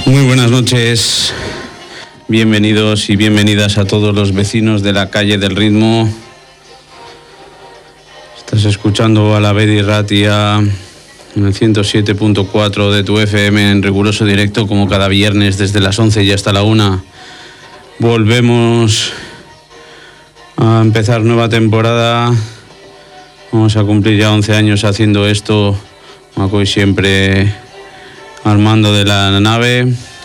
Muy buenas noches, bienvenidos y bienvenidas a todos los vecinos de la calle del Ritmo. Estás escuchando a la Bedi Ratia en el 107.4 de tu FM en riguroso directo, como cada viernes desde las 11 y hasta la 1. Volvemos a empezar nueva temporada. Vamos a cumplir ya 11 años haciendo esto, como hoy siempre al mando de la nave.